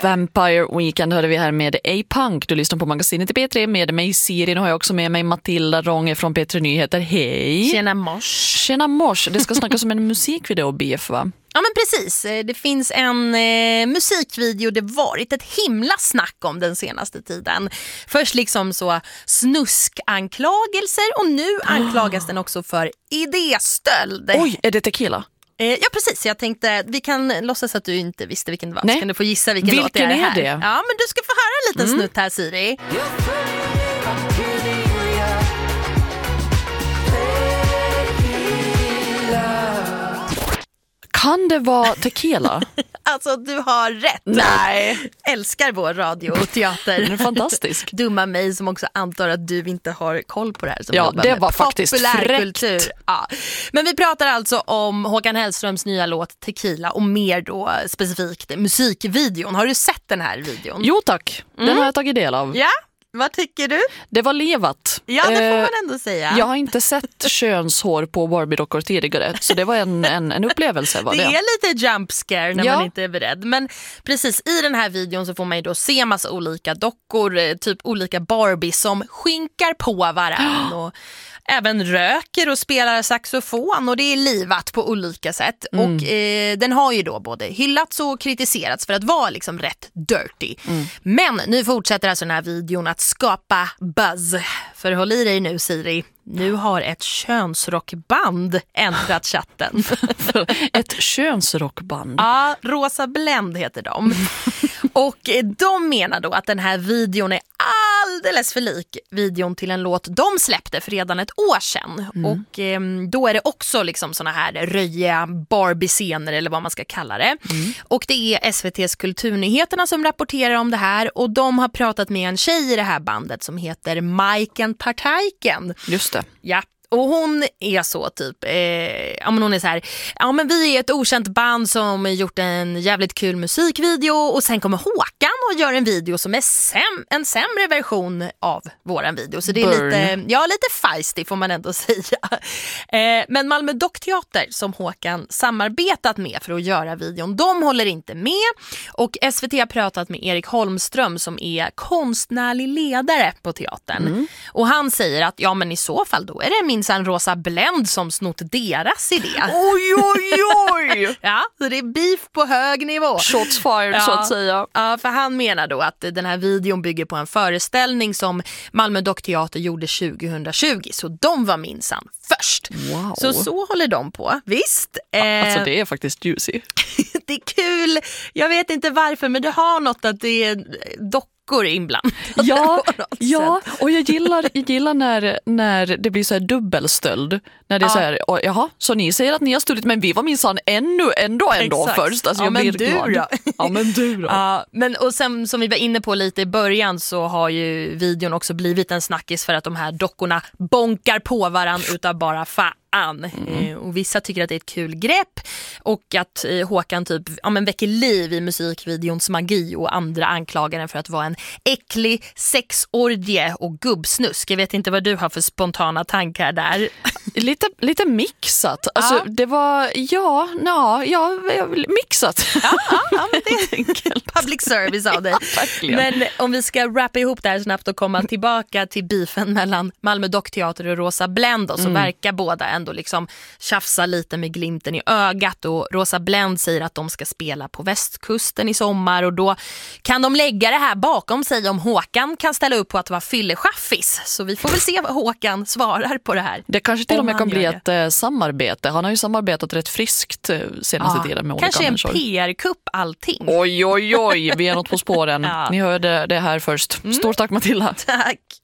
Vampire Weekend hörde vi här med A-Punk. Du lyssnar på magasinet i P3 med mig Siri. Nu har jag också med mig Matilda Rånge från P3 Nyheter. Hej! Tjena mors. Tjena mors. Det ska snackas om en musikvideo, BF, va? Ja men precis, det finns en musikvideo det varit ett himla snack om den senaste tiden. Först liksom så snuskanklagelser och nu anklagas den också för idéstöld. Oj, är det tequila? Ja precis, jag tänkte vi kan låtsas att du inte visste vilken det var. Nej. Så kan du få gissa vilken låt det är här. Det? Ja men du ska få höra en liten snutt här Siri. Kan det vara tequila? Alltså du har rätt. Nej. Älskar vår radio och teater. Den är fantastisk. Dumma mig som också antar att du inte har koll på det här. Som ja, det var faktiskt fräckt. Ja. Men vi pratar alltså om Håkan Hellströms nya låt Tequila och mer då specifikt musikvideon. Har du sett den här videon? Jo tack, den har jag tagit del av. Ja, vad tycker du? Det var levat. Ja, det får man ändå säga. Jag har inte sett könshår på Barbie-dockor tidigare, så det var en upplevelse. Var det är lite jump scare när man inte är beredd. Men precis, i den här videon så får man ju då se massa olika dockor, typ olika Barbie som skinkar på varann och även röker och spelar saxofon och det är livat på olika sätt. Och den har ju då både hyllats och kritiserats för att vara liksom rätt dirty. Men nu fortsätter alltså den här videon att skapa buzz. För håll i dig nu Siri. Nu har ett könsrockband äntrat chatten. Ett könsrockband? Ja, Rosa Blend heter de. Och de menar då att den här videon är alldeles för lik videon till en låt de släppte för redan ett år sedan. Och då är det också liksom såna här röjiga Barbie-scener eller vad man ska kalla det. Och det är SVT:s Kulturnyheterna som rapporterar om det här och de har pratat med en tjej i det här bandet som heter Majken Partajken. Just det. Ja. Och hon är så typ, ja men hon är så här, ja men vi är ett okänt band som gjort en jävligt kul musikvideo och sen kommer Håkan och gör en video som är en sämre version av våran video. Så det är lite feisty får man ändå säga. Men Malmö Dockteater som Håkan samarbetat med för att göra videon, de håller inte med. Och SVT har pratat med Erik Holmström som är konstnärlig ledare på teatern. Och han säger att ja men i så fall då är det minsann Rosa Blend som snott deras idé. Oj, oj, oj! Ja, så det är beef på hög nivå. Shots fired så att säga. Ja, för han menar då att den här videon bygger på en föreställning som Malmö Dockteater gjorde 2020. Så de var minsann först. Wow. Så håller de på. Visst. Alltså det är faktiskt juicy. Det är kul. Jag vet inte varför men det har något att det är inbland. Ja, och jag gillar när det blir så här dubbelstöld. När det är så här, jaha, så ni säger att ni har stulit men vi var minsann ändå först. Alltså, ja, men du då. Ja, men du då. Ja, men och sen som vi var inne på lite i början så har ju videon också blivit en snackis för att de här dockorna bonkar på varann utav bara och vissa tycker att det är ett kul grepp och att Håkan typ väcker liv i musikvideons magi och andra anklagar den för att vara en äcklig sexorgie och gubbsnusk. Jag vet inte vad du har för spontana tankar där. Lite mixat. Alltså det var mixat. Ja, men det är enkelt. Public service av dig. Ja, men om vi ska wrappa ihop det här snabbt och komma tillbaka till beefen mellan Malmö Dockteater och Rosa Blend så verkar båda ändå liksom tjafsa lite med glimten i ögat och Rosa Blend säger att de ska spela på västkusten i sommar och då kan de lägga det här bakom sig om Håkan kan ställa upp på att vara fyllechaffis. Så vi får väl se vad Håkan svarar på det här. Det kanske till och med kan bli ett samarbete. Han har ju samarbetat rätt friskt senaste tiden med olika kanske människor. En PR-kupp allting. Oj, vi är något på spåren. Ni hörde det här först. Stort tack Matilda. Tack.